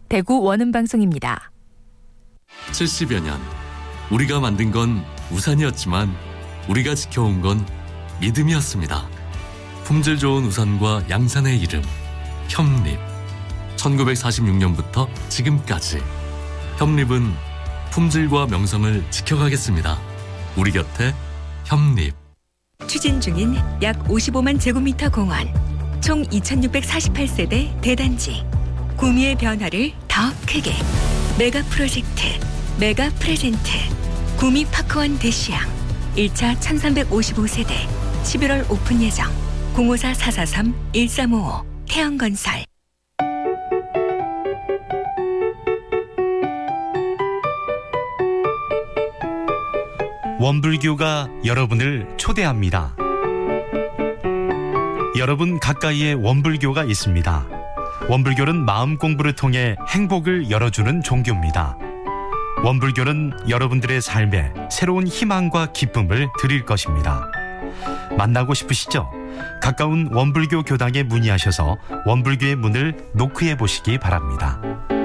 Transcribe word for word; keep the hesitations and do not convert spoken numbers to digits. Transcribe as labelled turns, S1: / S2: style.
S1: 대구 원음방송입니다.
S2: 칠십여 년, 우리가 만든 건 우산이었지만 우리가 지켜온 건 믿음이었습니다. 품질 좋은 우산과 양산의 이름, 협립. 천구백사십육 년부터 지금까지 협립은 품질과 명성을 지켜가겠습니다. 우리 곁에 협립.
S3: 추진 중인 약 오십오만 제곱미터 공원, 총 이천육백사십팔 세대 대단지, 구미의 변화를 더 크게. 메가 프로젝트, 메가 프레젠트, 구미 파크원 대시양 일 차 천삼백오십오 세대 십일월 오픈 예정. 공오사 사사삼 일삼오오 태영건설.
S4: 원불교가 여러분을 초대합니다. 여러분 가까이에 원불교가 있습니다. 원불교는 마음 공부를 통해 행복을 열어주는 종교입니다. 원불교는 여러분들의 삶에 새로운 희망과 기쁨을 드릴 것입니다. 만나고 싶으시죠? 가까운 원불교 교당에 문의하셔서 원불교의 문을 노크해 보시기 바랍니다.